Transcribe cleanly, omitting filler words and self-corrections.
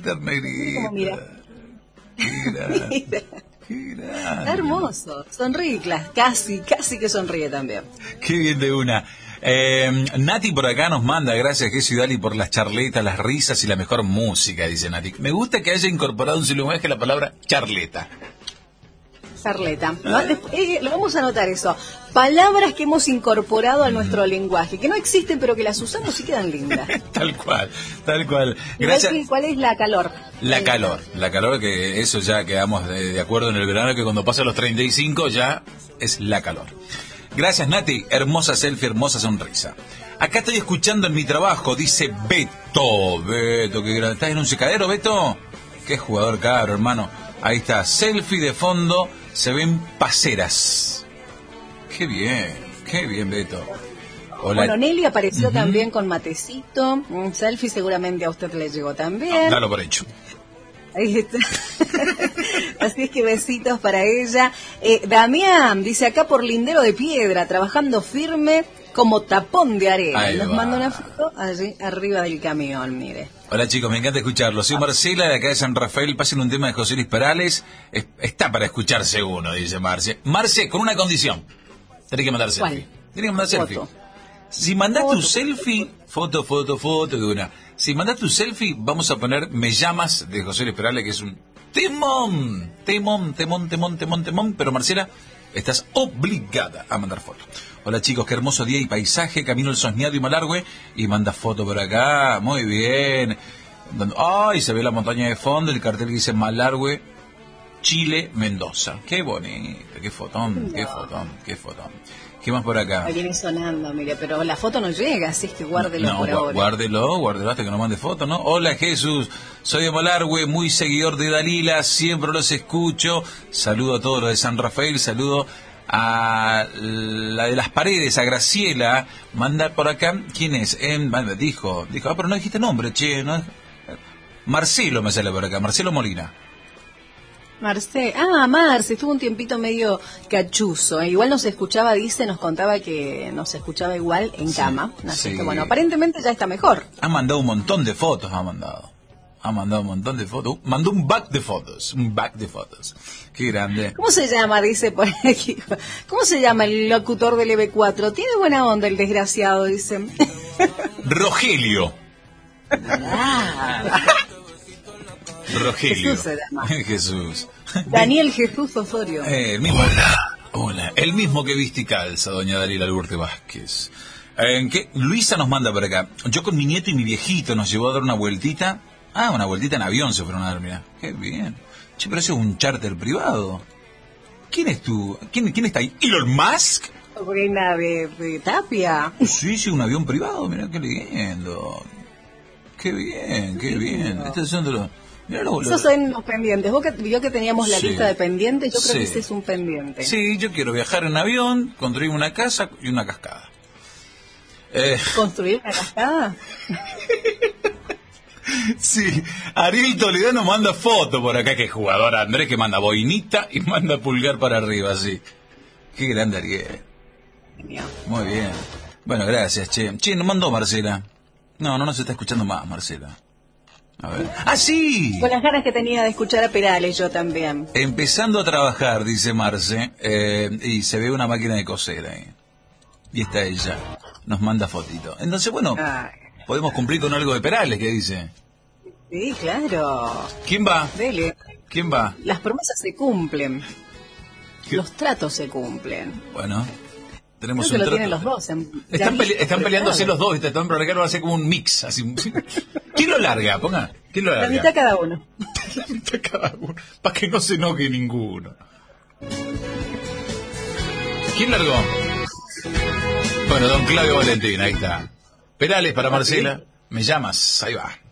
ternerita. Mira. Mira. Está hermoso. Sonríe, casi que sonríe también. Qué bien de una. Nati por acá nos manda, gracias Jesús y Dali por las charletas, las risas y la mejor música, dice Nati. Me gusta que haya incorporado en su lenguaje la palabra charleta. Charleta. ¿No? Lo vamos a anotar eso. Palabras que hemos incorporado a nuestro lenguaje, que no existen pero que las usamos y quedan lindas. Tal cual, tal cual. Gracias. ¿Cuál es la calor? La calor, que eso ya quedamos de acuerdo en el verano, que cuando pasa los 35 ya es la calor. Gracias Nati, hermosa selfie, hermosa sonrisa. Acá estoy escuchando en mi trabajo, dice Beto, qué grande. ¿Estás en un secadero, Beto? Qué jugador caro, hermano. Ahí está, selfie de fondo, se ven paseras. Qué bien, Beto. Hola. Bueno, Nelly apareció también con matecito, un selfie seguramente a usted le llegó también. Dalo por hecho. Ahí está. Así es que besitos para ella. Damián dice acá por Lindero de Piedra, trabajando firme como tapón de arena. Ahí Nos va. manda una foto allí arriba del camión, mire. Hola chicos, me encanta escucharlo. Soy Marcela de acá de San Rafael. Pasen un tema de José Luis Perales. Está para escucharse uno, dice Marce. Marce, con una condición. Tenés que mandar selfie. Tenés que mandar selfie. Si mandás tu selfie, foto de una. Si mandás tu selfie, vamos a poner Me llamas de José Luis Perales, que es un temón. Pero Marcela, estás obligada a mandar foto. Hola chicos, qué hermoso día y paisaje, camino el Soñado y Malargüe, y manda foto por acá, muy bien. Ay, se ve la montaña de fondo, el cartel que dice Malargüe, Chile, Mendoza. Qué bonito, qué fotón. ¿Qué más por acá? Ahí viene sonando, mire, pero la foto no llega, así es que guárdelo por ahora. Guárdelo hasta que nos mande foto, ¿no? Hola Jesús, soy de Malargüe, muy seguidor de Dalila, siempre los escucho. Saludo a todos los de San Rafael, saludo a la de las Paredes, a Graciela. Manda por acá, ¿quién es? Dijo, pero no dijiste nombre, che, ¿no? Marcelo me sale por acá, Marcelo Molina. Marce, estuvo un tiempito medio cachuzo, igual nos escuchaba, nos contaba que nos escuchaba igual en cama, así que bueno, aparentemente ya está mejor. Ha mandado un montón de fotos, mandó un back de fotos, qué grande. ¿Cómo se llama? Dice por aquí, ¿cómo se llama el locutor del EB4? Tiene buena onda el desgraciado, dice. Rogelio. Rogelio. Jesús se llama. Jesús. Daniel Jesús Osorio. El mismo. Hola. El mismo que viste y calza, doña Dalila Alburte Vázquez. Luisa nos manda por acá. Yo con mi nieto y mi viejito nos llevó a dar una vueltita. Una vueltita en avión se fueron a dar, mirá. Qué bien. Che, pero eso es un charter privado. ¿Quién es tú? ¿Quién está ahí? ¿Elon Musk? Sobrina de Tapia. Sí, un avión privado, mirá qué lindo. Qué bien. Este es Esos son los pendientes. Vos que vio que teníamos la lista de pendientes, yo creo que ese es un pendiente. Sí, yo quiero viajar en avión, construir una casa y una cascada. ¿Construir una cascada? Sí, Ariel Toledano manda foto por acá, que jugador Andrés, que manda boinita y manda pulgar para arriba, sí. Qué grande Ariel. Muy bien. Bueno, gracias, che. Nos mandó Marcela. No se está escuchando más, Marcela. A ver. ¡Sí! Con las ganas que tenía de escuchar a Perales, yo también. Empezando a trabajar, dice Marce, y se ve una máquina de coser ahí. Y está ella. Nos manda fotito. Entonces, bueno, podemos cumplir con algo de Perales, ¿qué dice? Sí, claro. ¿Quién va? Dele. ¿Quién va? Las promesas se cumplen. Los tratos se cumplen. Bueno, tenemos creo un que lo trato. Tienen los dos. Están peleándose los dos, están para acá, va a ser como un mix. Así. ¿Quién lo larga? ¿Quién lo larga? La mitad cada uno. La mitad cada uno. Para que no se enoje ninguno. ¿Quién largó? Bueno, don Claudio Valentín, ahí está. Perales para Marcela. Me llamas, ahí va.